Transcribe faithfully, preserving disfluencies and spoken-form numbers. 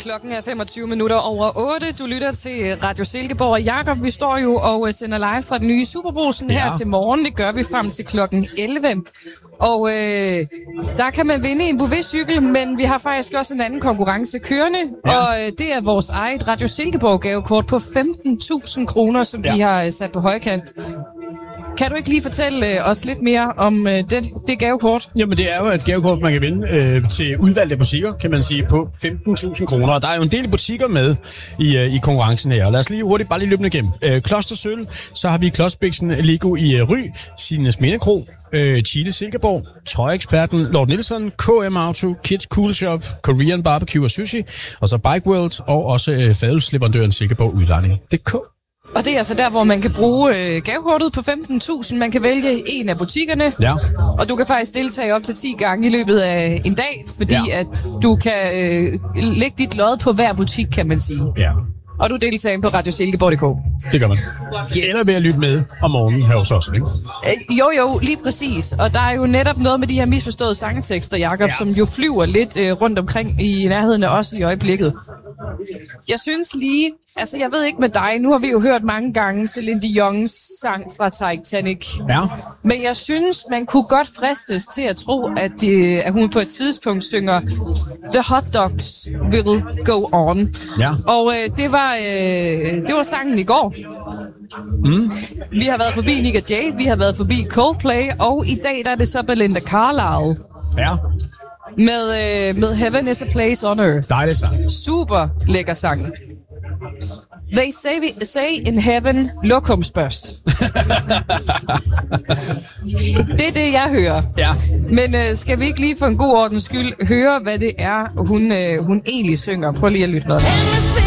Klokken er femogtyve minutter over otte. Du lytter til Radio Silkeborg. Og Jakob, vi står jo og sender live fra den nye Superbrugsen her ja. til morgen. Det gør vi frem til klokken elleve. Og øh, der kan man vinde en Bouvet-cykel, men vi har faktisk også en anden konkurrence kørende. Ja. Og øh, det er vores eget Radio Silkeborg-gavekort på femten tusind kroner, som ja. vi har sat på højkant. Kan du ikke lige fortælle øh, os lidt mere om øh, det, det gavekort? Jamen, det er jo et gavekort, man kan vinde øh, til udvalgte butikker, kan man sige, på femten tusind kroner. Og der er jo en del butikker med i, øh, i konkurrencen her. Lad os lige hurtigt bare lige løbende igennem. Øh, Klostersøl, så har vi Klodsbæksen Lego i øh, Ry, Sines Mindekro, øh, Chile Silkeborg, Tøjeksperten, Lord Nielsen, K M Auto, Kids Cool Shop, Korean Barbecue og Sushi, og så Bike World, og også øh, fadelsleverandøren Silkeborg Udlejning punktum d k. Og det er altså der, hvor man kan bruge øh, gavekortet på femten tusind. Man kan vælge en af butikkerne, ja. og du kan faktisk deltage op til ti gange i løbet af en dag, fordi ja. at du kan øh, lægge dit lod på hver butik, kan man sige. Ja. Og du deltager på Radio Silkeborg punktum d k. Det gør man. Yes. Eller ved at lytte med om morgenen her hos os, ikke? Øh, jo, jo, lige præcis. Og der er jo netop noget med de her misforståede sangtekster, Jakob, ja. som jo flyver lidt øh, rundt omkring i nærheden af os i øjeblikket. Jeg synes lige, altså jeg ved ikke med dig, nu har vi jo hørt mange gange Celine Dion's sang fra Titanic. Ja. Men jeg synes, man kunne godt fristes til at tro, at, det, at hun på et tidspunkt synger The Hot Dogs Will Go On. Ja. Og øh, det, var, øh, det var sangen i går. Mm. Vi har været forbi Nick og Jay, vi har været forbi Coldplay, og i dag der er det så Belinda Carlisle. Ja. Med, øh, med Heaven is a Place on Earth. Dejlig sang. Super lækker sang. They say, we, say in heaven, lokumsbørst. Det er det, jeg hører. Ja. Men øh, skal vi ikke lige for en god ordens skyld høre, hvad det er, hun, øh, hun egentlig synger? Prøv lige at lytte med.